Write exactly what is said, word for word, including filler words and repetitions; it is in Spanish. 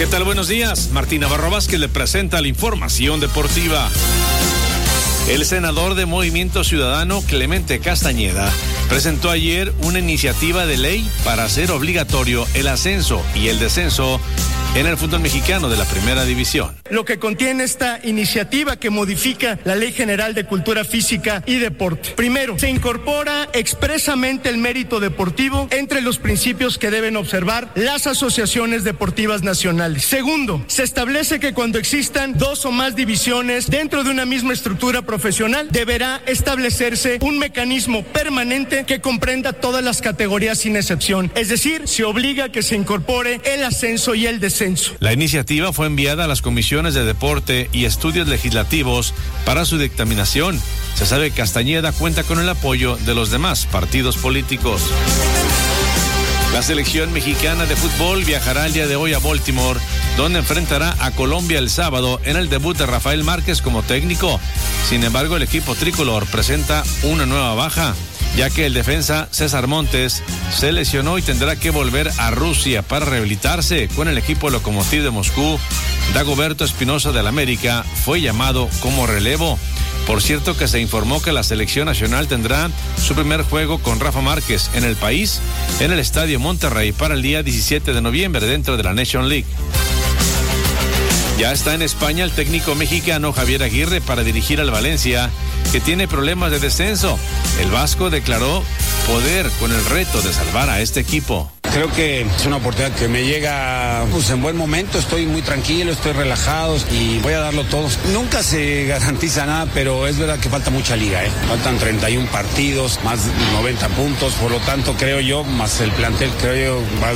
¿Qué tal? Buenos días. Martín Navarro Vázquez le presenta la información deportiva. El senador de Movimiento Ciudadano, Clemente Castañeda, presentó ayer una iniciativa de ley para hacer obligatorio el ascenso y el descenso en el fútbol mexicano de la Primera División. Lo que contiene esta iniciativa que modifica la Ley General de Cultura Física y Deporte. Primero, se incorpora expresamente el mérito deportivo entre los principios que deben observar las asociaciones deportivas nacionales. Segundo, se establece que cuando existan dos o más divisiones dentro de una misma estructura profesional, deberá establecerse un mecanismo permanente que comprenda todas las categorías sin excepción. Es decir, se obliga a que se incorpore el ascenso y el descenso. La iniciativa fue enviada a las comisiones de Deporte y Estudios Legislativos para su dictaminación. Se sabe que Castañeda cuenta con el apoyo de los demás partidos políticos. La selección mexicana de fútbol viajará el día de hoy a Baltimore, donde enfrentará a Colombia el sábado en el debut de Rafael Márquez como técnico. Sin embargo, el equipo tricolor presenta una nueva baja, ya que el defensa César Montes se lesionó y tendrá que volver a Rusia para rehabilitarse con el equipo Lokomotiv de Moscú. Dagoberto Espinosa del América fue llamado como relevo. Por cierto que se informó que la selección nacional tendrá su primer juego con Rafa Márquez en el país, en el Estadio Monterrey, para el día diecisiete de noviembre dentro de la Nation League. Ya está en España el técnico mexicano Javier Aguirre para dirigir al Valencia, que tiene problemas de descenso. El vasco declaró poder con el reto de salvar a este equipo. Creo que es una oportunidad que me llega pues en buen momento, estoy muy tranquilo, estoy relajado y voy a darlo todo. Nunca se garantiza nada, pero es verdad que falta mucha liga, ¿eh? Faltan treinta y uno partidos, más de noventa puntos, por lo tanto creo yo, más el plantel, creo yo, va